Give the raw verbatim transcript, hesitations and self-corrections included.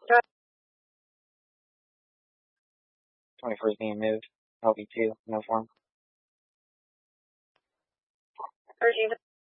twenty-four is being moved. L B two, no form.